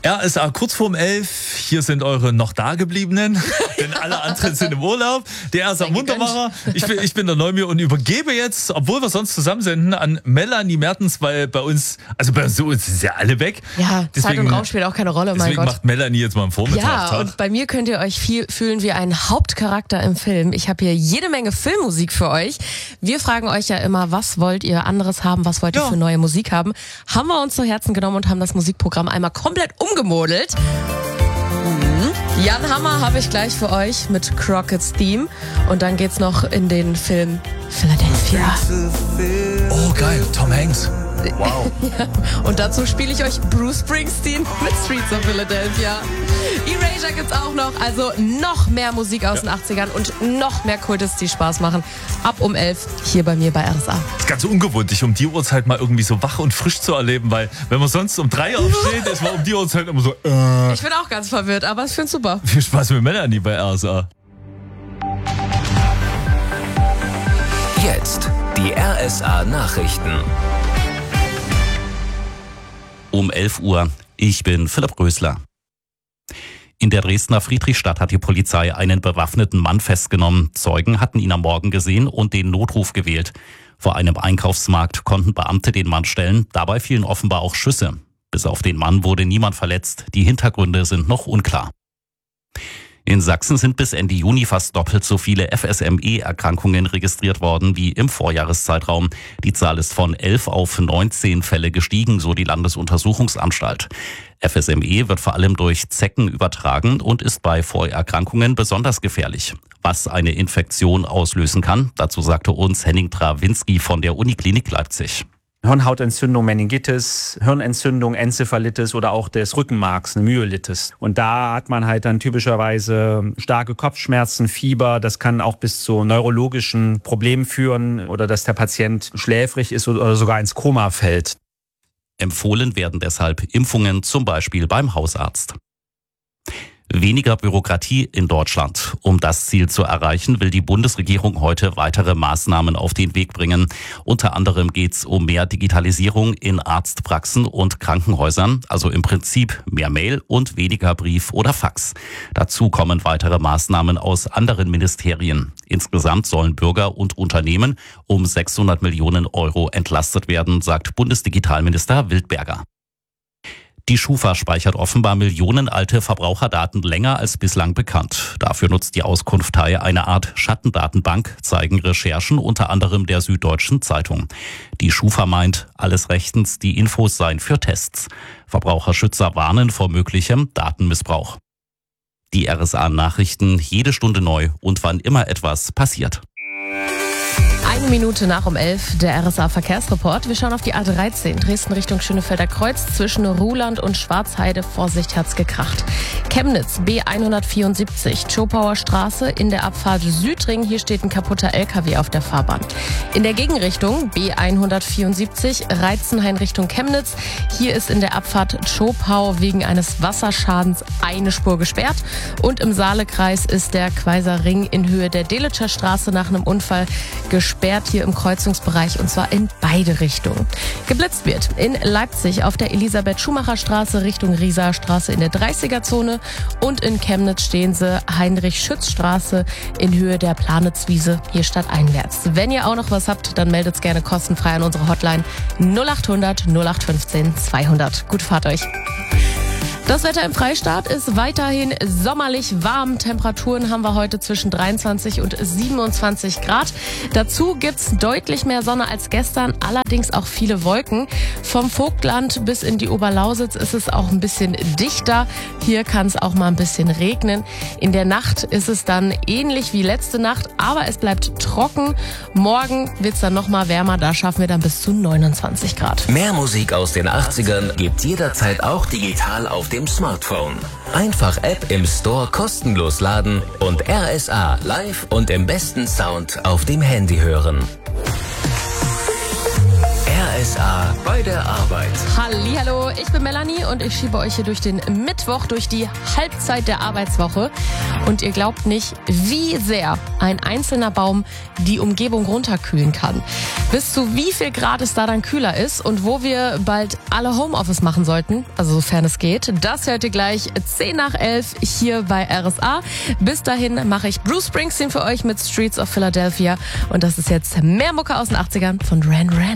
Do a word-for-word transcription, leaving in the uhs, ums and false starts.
R S A kurz vorm elf. Hier sind eure noch Dagebliebenen, denn alle anderen sind im Urlaub. Der R S A Muntermacher. Ich bin, ich bin der Neumir und übergebe jetzt, obwohl wir sonst zusammensenden, an Melanie Mertens, weil bei uns, also bei uns sind ja alle weg. Ja, deswegen, Zeit und Raum spielt auch keine Rolle, mein deswegen Gott. macht Melanie jetzt mal einen Vormittag. Ja, und bei mir könnt ihr euch viel fühlen wie ein Hauptcharakter im Film. Ich habe hier jede Menge Filmmusik für euch. Wir fragen euch ja immer, was wollt ihr anderes haben, was wollt ihr ja. für neue Musik haben? Haben wir uns zu Herzen genommen und haben das Musikprogramm einmal komplett umgemodelt. Mhm. Jan Hammer habe ich gleich für euch mit Crockett's Theme. Und dann geht's noch in den Film Philadelphia. Oh geil, Tom Hanks. Wow. Ja. Und dazu spiele ich euch Bruce Springsteen mit Streets of Philadelphia. Erasure gibt's auch noch, also noch mehr Musik aus ja. den achtzigern und noch mehr Kultus, die Spaß machen. Ab um elf hier bei mir bei R S A. Das ist ganz ungewohnt, dich um die Uhrzeit mal irgendwie so wach und frisch zu erleben, weil wenn man sonst um drei aufsteht, ist man um die Uhrzeit immer so äh. Ich bin auch ganz verwirrt, aber ich find's super. Viel Spaß mit Melanie bei R S A. Jetzt die R S A Nachrichten. Um elf Uhr. Ich bin Philipp Rösler. In der Dresdner Friedrichstadt hat die Polizei einen bewaffneten Mann festgenommen. Zeugen hatten ihn am Morgen gesehen und den Notruf gewählt. Vor einem Einkaufsmarkt konnten Beamte den Mann stellen. Dabei fielen offenbar auch Schüsse. Bis auf den Mann wurde niemand verletzt. Die Hintergründe sind noch unklar. In Sachsen sind bis Ende Juni fast doppelt so viele F S M E-Erkrankungen registriert worden wie im Vorjahreszeitraum. Die Zahl ist von elf auf neunzehn Fälle gestiegen, so die Landesuntersuchungsanstalt. F S M E wird vor allem durch Zecken übertragen und ist bei Vorerkrankungen besonders gefährlich. Was eine Infektion auslösen kann, dazu sagte uns Henning Trawinski von der Uniklinik Leipzig. Hirnhautentzündung, Meningitis, Hirnentzündung, Enzephalitis oder auch des Rückenmarks, eine Myelitis. Und da hat man halt dann typischerweise starke Kopfschmerzen, Fieber. Das kann auch bis zu neurologischen Problemen führen oder dass der Patient schläfrig ist oder sogar ins Koma fällt. Empfohlen werden deshalb Impfungen, zum Beispiel beim Hausarzt. Weniger Bürokratie in Deutschland. Um das Ziel zu erreichen, will die Bundesregierung heute weitere Maßnahmen auf den Weg bringen. Unter anderem geht es um mehr Digitalisierung in Arztpraxen und Krankenhäusern, also im Prinzip mehr Mail und weniger Brief oder Fax. Dazu kommen weitere Maßnahmen aus anderen Ministerien. Insgesamt sollen Bürger und Unternehmen um sechshundert Millionen Euro entlastet werden, sagt Bundesdigitalminister Wildberger. Die Schufa speichert offenbar millionenalte Verbraucherdaten länger als bislang bekannt. Dafür nutzt die Auskunftei eine Art Schattendatenbank, zeigen Recherchen unter anderem der Süddeutschen Zeitung. Die Schufa meint, alles rechtens, die Infos seien für Tests. Verbraucherschützer warnen vor möglichem Datenmissbrauch. Die R S A-Nachrichten jede Stunde neu und wann immer etwas passiert. Eine Minute nach um elf, der R S A-Verkehrsreport. Wir schauen auf die A dreizehn, Dresden Richtung Schönefelder Kreuz. Zwischen Ruhland und Schwarzheide, Vorsicht, hat's gekracht. Chemnitz, B hundertvierundsiebzig, Zschopauer Straße in der Abfahrt Südring. Hier steht ein kaputter L K W auf der Fahrbahn. In der Gegenrichtung, B hundertvierundsiebzig, Reitzenhain Richtung Chemnitz. Hier ist in der Abfahrt Zschopau wegen eines Wasserschadens eine Spur gesperrt. Und im Saalekreis ist der Quaiser Ring in Höhe der Delitscher Straße nach einem Unfall gesperrt, hier im Kreuzungsbereich, und zwar in beide Richtungen. Geblitzt wird in Leipzig auf der Elisabeth-Schumacher-Straße Richtung Rieser Straße in der dreißiger-Zone und in Chemnitz stehen sie Heinrich-Schütz-Straße in Höhe der Planitzwiese, hier stadteinwärts. Wenn ihr auch noch was habt, dann meldet es gerne kostenfrei an unsere Hotline null acht hundert null acht fünfzehn zweihundert. Gute Fahrt euch. Das Wetter im Freistaat ist weiterhin sommerlich warm. Temperaturen haben wir heute zwischen dreiundzwanzig und siebenundzwanzig Grad. Dazu gibt's deutlich mehr Sonne als gestern, allerdings auch viele Wolken. Vom Vogtland bis in die Oberlausitz ist es auch ein bisschen dichter. Hier kann es auch mal ein bisschen regnen. In der Nacht ist es dann ähnlich wie letzte Nacht, aber es bleibt trocken. Morgen wird's dann noch mal wärmer, da schaffen wir dann bis zu neunundzwanzig Grad. Mehr Musik aus den achtzigern gibt's jederzeit auch digital auf dem Smartphone. Einfach App im Store kostenlos laden und R S A live und im besten Sound auf dem Handy hören. R S A bei der Arbeit. Hallihallo, ich bin Melanie und ich schiebe euch hier durch den Mittwoch, durch die Halbzeit der Arbeitswoche. Und ihr glaubt nicht, wie sehr ein einzelner Baum die Umgebung runterkühlen kann. Bis zu wie viel Grad es da dann kühler ist und wo wir bald alle Homeoffice machen sollten, also sofern es geht, das hört ihr gleich zehn nach elf hier bei R S A. Bis dahin mache ich Bruce Springsteen für euch mit Streets of Philadelphia und das ist jetzt mehr Mucke aus den achtzigern von Duran Duran.